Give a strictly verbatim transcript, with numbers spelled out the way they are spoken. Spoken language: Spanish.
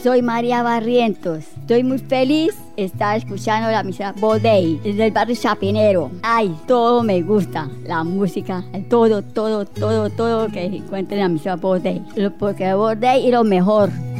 Soy María Barrientos. Estoy muy feliz de estar escuchando la emisora Voz Dei desde el barrio Chapinero. Ay, todo me gusta. La música, el todo, todo, todo, todo que encuentren en la emisora Voz Dei. Porque Voz Dei es lo mejor.